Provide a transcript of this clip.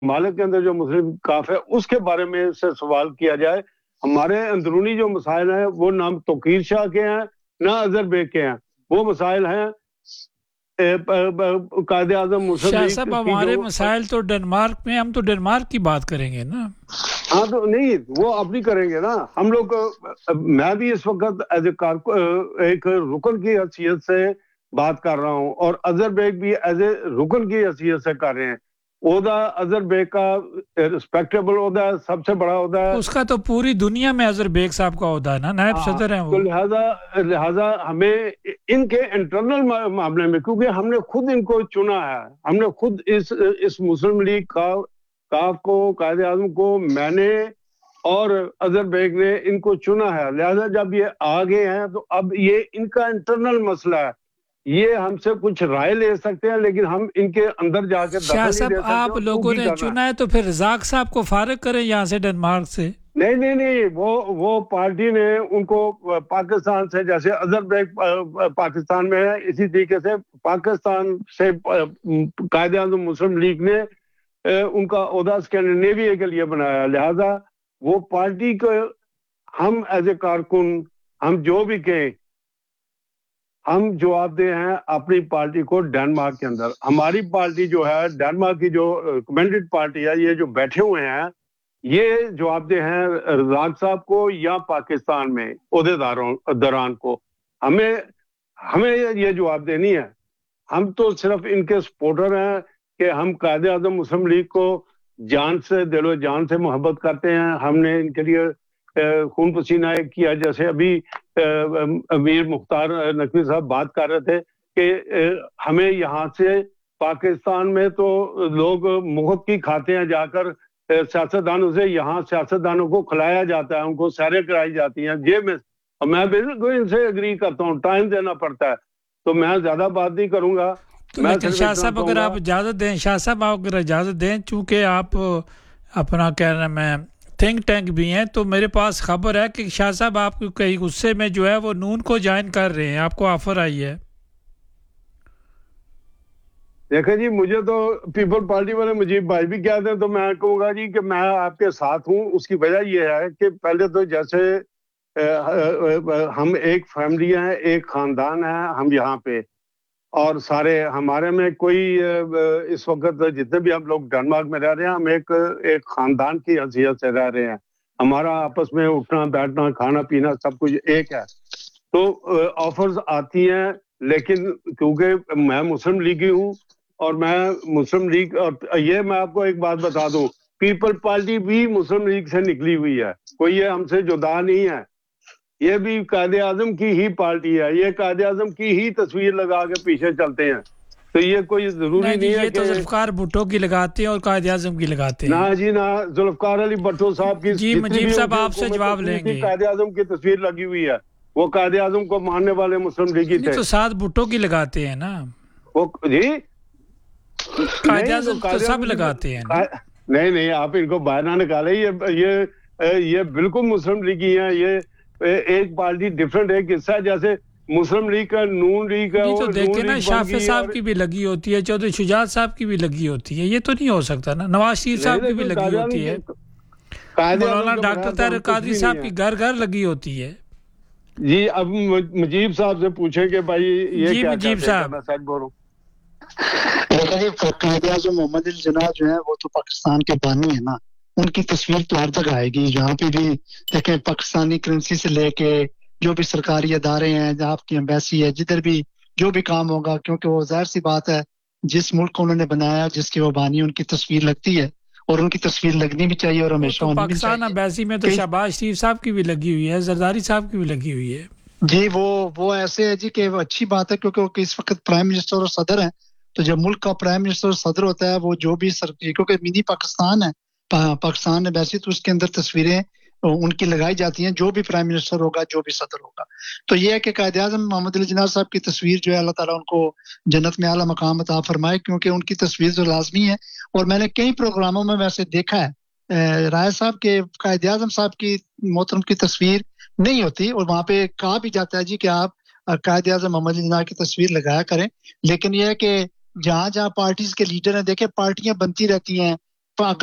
ممالک کے اندر جو مسلم کاف ہے اس کے بارے میں سے سوال کیا جائے. ہمارے اندرونی جو مسائل ہیں وہ نہ توقیر شاہ کے ہیں نہ اظہر بیگ کے ہیں, وہ مسائل ہیں قائد اعظم مسلم شاہ لیگ صاحب کی ہمارے جو مسائل تو ڈنمارک میں, ہم تو ڈنمارک کی بات کریں گے نا. ہاں تو نہیں وہ اپنی کریں گے نا. ہم لوگ میں بھی اس وقت ایز اے ایک رکن کی حیثیت سے بات کر رہا ہوں اور اظہر بیگ بھی ایز اے رکن کی حیثیت سے کر رہے ہیں. عہدہ اظہر بیگ کا ریسپیکٹیبل عہدہ ہے, سب سے بڑا عہدہ ہے. اس کا تو پوری دنیا میں اظہر بیگ صاحب کا عہدہ ہے نا, نائب صدر ہیں تو وہ. لہذا ہمیں ان کے انٹرنل معاملے میں, کیونکہ ہم نے خود ان کو چنا ہے, ہم نے خود اس مسلم لیگ کاف کو, قائد اعظم کو میں نے اور اظہر بیگ نے ان کو چنا ہے. لہذا جب یہ آگے ہیں تو اب یہ ان کا انٹرنل مسئلہ ہے. یہ ہم سے کچھ رائے لے سکتے ہیں لیکن ہم ان کے اندر جا کے شاہ دخل نہیں صاحب دے سکتے. آپ لوگوں نے چنا ہے تو پھر رزاق صاحب کو فارغ کریں یہاں سے ڈنمارک سے. نہیں, وہ پارٹی نے ان کو پاکستان سے, جیسے اظہر بیگ پاکستان میں ہے اسی طریقے سے پاکستان سے قائد اعظم مسلم لیگ نے ان کا عہدہ اسکینڈینیویا کے لیے بنایا. لہذا وہ پارٹی کو ہم ایز اے کارکن ہم جو بھی کہیں ہم جواب دہ ہیں اپنی پارٹی کو. ڈنمارک کے اندر ہماری پارٹی جو ہے, ڈنمارک کی جو ریکمینڈڈ پارٹی ہے, یہ جو بیٹھے ہوئے ہیں یہ جواب دہ ہیں رزاق صاحب کو یا پاکستان میں عہدے داران کو. ہمیں یہ جواب دہ نہیں ہے. ہم تو صرف ان کے سپورٹر ہیں کہ ہم قائد اعظم مسلم لیگ کو جان سے, دل و جان سے محبت کرتے ہیں. ہم نے ان کے لیے خون پسینہ کیا. جیسے ابھی امیر مختار نقوی صاحب بات کر رہے تھے کہ ہمیں یہاں سے پاکستان میں تو لوگ مفت کی کھاتے ہیں جا کر سیاستدانوں سے, یہاں سیاستدانوں کو کھلایا جاتا ہے, ان کو سیریں کرائی جاتی ہیں جیب میں. اور میں بالکل ان سے اگری کرتا ہوں, ٹائم دینا پڑتا ہے. تو میں زیادہ بات نہیں کروں گا. تو لیکن شاہ صاحب اگر آپ اجازت دیں, شاہ صاحب آپ اگر اجازت دیں, چونکہ آپ اپنا کہنا میں تھنک ٹینک بھی ہیں, تو میرے پاس خبر ہے کہ شاہ صاحب آپ کو کئی غصے میں جو ہے وہ نون کو جوائن کر رہے ہیں, آپ کو آفر آئی ہے. دیکھیں جی, مجھے تو پیپل پارٹی والے مجیب بھائی بھی کہتے ہیں, تو میں کہوں گا جی کہ میں آپ کے ساتھ ہوں. اس کی وجہ یہ ہے کہ پہلے تو جیسے ہم ایک فیملی ہیں, ایک خاندان ہے ہم یہاں پہ, اور سارے ہمارے میں کوئی اس وقت جتنے بھی ہم لوگ ڈنمارک میں رہ رہے ہیں, ہم ایک خاندان کی حیثیت سے رہ رہے ہیں. ہمارا آپس میں اٹھنا بیٹھنا کھانا پینا سب کچھ ایک ہے. تو آفرز آتی ہیں, لیکن کیونکہ میں مسلم لیگی ہوں اور میں مسلم لیگ, اور یہ میں آپ کو ایک بات بتا دوں, پیپل پارٹی بھی مسلم لیگ سے نکلی ہوئی ہے, کوئی یہ ہم سے جدا نہیں ہے. یہ بھی قائد اعظم کی ہی پارٹی ہے, یہ قائد اعظم کی ہی تصویر لگا کے پیچھے چلتے ہیں. تو یہ کوئی ضروری نہیں ہے یہ تو ذوالفقار بھٹو کی لگاتے ہیں اور قائد اعظم کی لگاتے ہیں. نہ جی نہ, ذوالفقار علی بھٹو صاحب کی جی مجیب صاحب آپ سے جواب لیں گے. قائد اعظم کی تصویر لگی ہوئی ہے, وہ قائد اعظم کو ماننے والے مسلم لیگی تھے. تو ساتھ بھٹو کی لگاتے ہیں نا وہ جی, قائد اعظم تو سب لگاتے ہیں. نہیں, آپ ان کو باہر نہ نکالے. یہ بالکل مسلم لیگی ہیں. یہ ایک پارٹی ڈفرنٹ ہے قصہ, جیسے مسلم لیگ کا, نون لیگ کا. تو دیکھیں نا, شافع صاحب کی بھی لگی ہوتی ہے, چودھری شجاعت صاحب کی بھی لگی ہوتی ہے. یہ تو نہیں ہو سکتا نا. نواز شریف صاحب کی بھی لگی ہوتی ہے, مولانا ڈاکٹر طاہر قادری صاحب کی گھر گھر لگی ہوتی ہے. جی اب مجیب صاحب سے پوچھیں کہ بھائی یہ جی مجیب صاحب, میں سچ بول رہا ہوں. قائد اعظم محمد علی جناح جو ہے وہ تو پاکستان کے بانی ہے نا, ان کی تصویر تو ہر جگہ آئے گی. جہاں پہ بھی دیکھیں پاکستانی کرنسی سے لے کے جو بھی سرکاری ادارے ہیں, آپ کی ایمبیسی ہے, جدھر بھی جو بھی کام ہوگا, کیونکہ وہ ظاہر سی بات ہے جس ملک کو انہوں نے بنایا, جس کے وہ بانی, ان کی تصویر لگتی ہے, اور ان کی تصویر لگنی بھی چاہیے اور ہمیشہ ہونی بھی چاہیے. پاکستان ایمبیسی میں تو شہباز شریف صاحب کی بھی لگی ہوئی ہے, زرداری صاحب کی بھی لگی ہوئی ہے. جی وہ ایسے ہے جی کہ اچھی بات ہے, کیونکہ وہ اس وقت پرائم منسٹر اور صدر ہیں. تو جب ملک کا پرائم منسٹر اور صدر ہوتا ہے, وہ جو بھی کیونکہ منی پاکستان ہے, پاکستان ہے ویسے, تو اس کے اندر تصویریں ان کی لگائی جاتی ہیں, جو بھی پرائم منسٹر ہوگا, جو بھی صدر ہوگا. تو یہ ہے کہ قائد اعظم محمد علی جناح صاحب کی تصویر جو ہے, اللہ تعالیٰ ان کو جنت میں اعلیٰ مقام عطا فرمائے, کیونکہ ان کی تصویر تو لازمی ہے. اور میں نے کئی پروگراموں میں ویسے دیکھا ہے رائے صاحب کے قائد اعظم صاحب کی محترم کی تصویر نہیں ہوتی, اور وہاں پہ کہا بھی جاتا ہے جی کہ آپ قائد اعظم محمد علی جناح کی تصویر لگایا کریں. لیکن یہ ہے کہ جہاں پارٹیز کے لیڈر ہیں, دیکھیں پارٹیاں بنتی رہتی ہیں, پا-